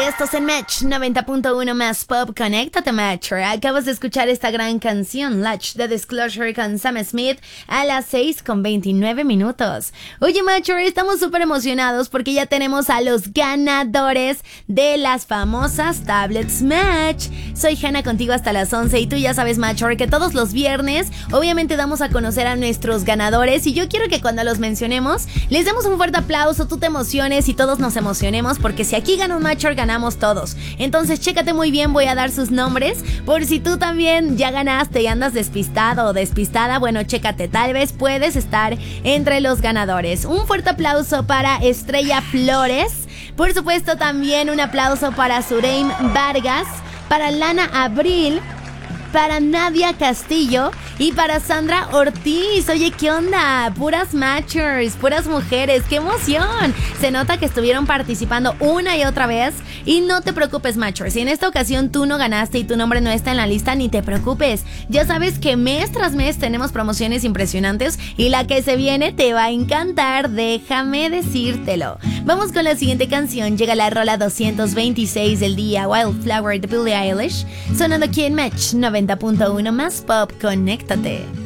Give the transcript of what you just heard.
Estos en Match 90.1 más Pop. Conéctate, Matcher. Acabas de escuchar esta gran canción, Latch de Disclosure con Sam Smith, a las 6:29. Oye, Matcher, estamos súper emocionados porque ya tenemos a los ganadores de las famosas tablets Match. Soy Hanna contigo hasta las 11 y tú ya sabes, Matcher, que todos los viernes obviamente damos a conocer a nuestros ganadores y yo quiero que cuando los mencionemos les demos un fuerte aplauso, tú te emociones y todos nos emocionemos porque si aquí gana un Matcher, ganamos todos. Entonces chécate muy bien, voy a dar sus nombres por si tú también ya ganaste y andas despistado o despistada. Bueno, chécate, tal vez puedes estar entre los ganadores. Un fuerte aplauso para Estrella Flores. Por supuesto también un aplauso para Sureim Vargas, para Lana Abril, para Nadia Castillo y para Sandra Ortiz. Oye, ¿qué onda? Puras Matchers, puras mujeres, ¡qué emoción! Se nota que estuvieron participando una y otra vez. Y no te preocupes, Matchers, si en esta ocasión tú no ganaste y tu nombre no está en la lista, ni te preocupes. Ya sabes que mes tras mes tenemos promociones impresionantes y la que se viene te va a encantar, déjame decírtelo. Vamos con la siguiente canción. Llega la rola 226 del día, Wildflower de Billie Eilish, sonando aquí en Match 90.1 más Pop. Conéctate.